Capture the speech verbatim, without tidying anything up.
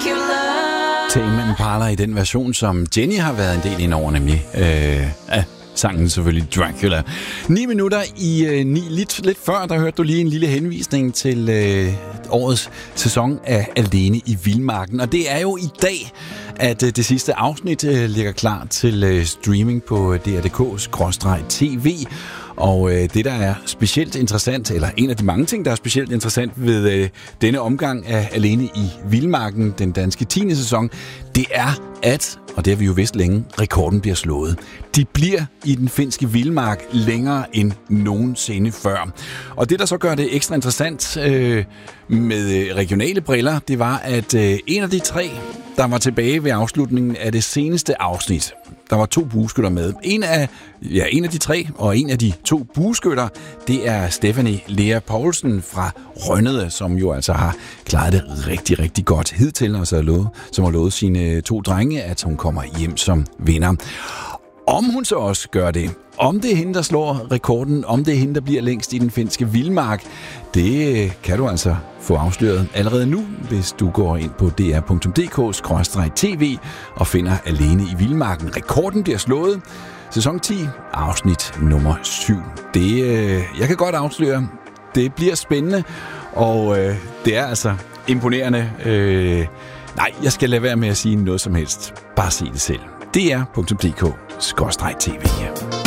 Tame Impala i den version, som Jenny har været en del ind over, nemlig øh, af sangen selvfølgelig Dracula. Ni minutter i øh, ni, lidt, lidt før, der hørte du lige en lille henvisning til øh, årets sæson af Alene i Vildmarken. Og det er jo i dag, at øh, det sidste afsnit øh, ligger klar til øh, streaming på D R punktum D K skråstreg T V. Og øh, det, der er specielt interessant, eller en af de mange ting, der er specielt interessant ved øh, denne omgang af Alene i Vildmarken, den danske tiende sæson, det er, at, og det har vi jo vidst længe, rekorden bliver slået. De bliver i den finske vildmark længere end nogensinde før. Og det, der så gør det ekstra interessant øh, med regionale briller, det var, at øh, en af de tre, der var tilbage ved afslutningen af det seneste afsnit, der var to bueskytter med. En af, ja, en af de tre, og en af de to bueskytter, det er Stephanie Lea Poulsen fra Rønnede, som jo altså har klaret det rigtig, rigtig godt hidtil, og så har lovet, som har lovet sine to drenge, at hun kommer hjem som vinder. Om hun så også gør det, om det er hende, der slår rekorden, om det er hende, der bliver længst i den finske vildmark, det kan du altså få afsløret allerede nu, hvis du går ind på D R punktum D K skråstreg T V og finder Alene i Vildmarken. Rekorden bliver slået. Sæson ti, afsnit nummer syv. Det, øh, jeg kan godt afsløre, det bliver spændende, og øh, det er altså imponerende. Øh, nej, jeg skal lade være med at sige noget som helst. Bare se det selv. D R punktum D K skråstreg T V.